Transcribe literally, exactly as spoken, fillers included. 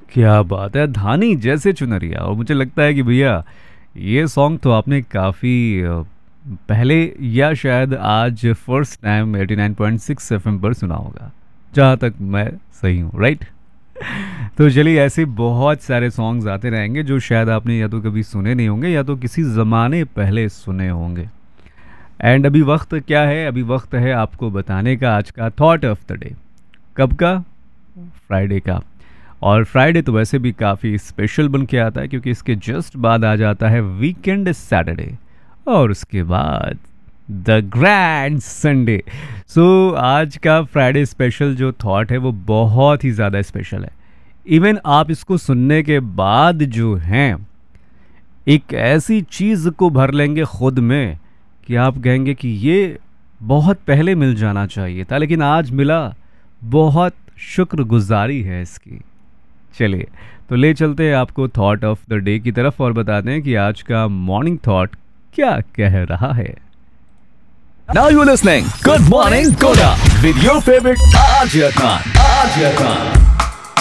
क्या बात है, धानी जैसे चुनरिया। और मुझे लगता है कि भैया ये सॉन्ग तो आपने काफ़ी पहले या शायद आज first time eighty nine point six FM पर सुना होगा, जहाँ तक मैं सही हूँ, राइट। तो चलिए, ऐसे बहुत सारे सॉन्ग्स आते रहेंगे जो शायद आपने या तो कभी सुने नहीं होंगे या तो किसी ज़माने पहले सुने होंगे। एंड अभी वक्त क्या है, अभी वक्त है आपको बताने का आज का थॉट ऑफ द डे। कब का? फ्राइडे का। और फ्राइडे तो वैसे भी काफ़ी स्पेशल बन के आता है क्योंकि इसके जस्ट बाद आ जाता है वीकेंड सैटरडे, और उसके बाद द ग्रैंड संडे। सो आज का फ्राइडे स्पेशल जो थॉट है वो बहुत ही ज़्यादा स्पेशल है। इवन आप इसको सुनने के बाद जो हैं एक ऐसी चीज़ को भर लेंगे खुद में कि आप कहेंगे कि ये बहुत पहले मिल जाना चाहिए था लेकिन आज मिला, बहुत शुक्रगुजारी है इसकी। चलिए, तो ले चलते हैं आपको थॉट ऑफ द डे की तरफ और बताते हैं कि आज का मॉर्निंग थॉट क्या कह रहा है। Now you're listening Good Morning Koda with your favorite R J Khan. R J Khan.